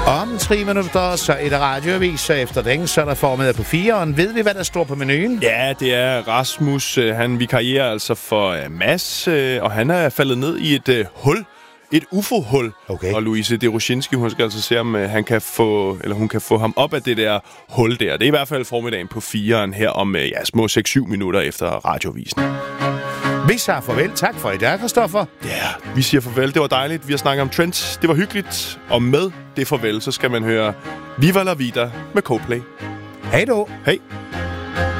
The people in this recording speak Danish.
Om 3 minutter, så er der radioavis, så efter den, så er der formiddag på 4'eren. Ved vi, hvad der står på menuen? Ja, det er Rasmus. Han vikarierer altså for Mads, og han er faldet ned i et hul. Et UFO-hul. Okay. Og Louise Deroshinski, hun skal altså se, om hun kan få ham op af det der hul der. Det er i hvert fald formiddagen på 4'eren her om små 6-7 minutter efter radiovisen. Vi siger farvel. Tak for i dag, Christoffer. Ja, vi siger farvel. Det var dejligt. Vi har snakket om trends. Det var hyggeligt. Og med det farvel, så skal man høre Viva la Vida med Coldplay. Hej då. Hej.